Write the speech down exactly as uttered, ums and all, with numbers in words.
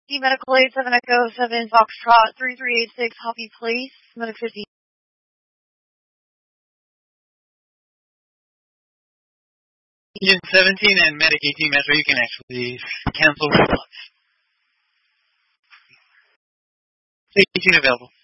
The Medical eight seven Echo seven Foxtrot three three eight six Hoppy Place, Medic fifty. Engine seventeen and Medic eighteen Metro, you can actually cancel response. eighteen available.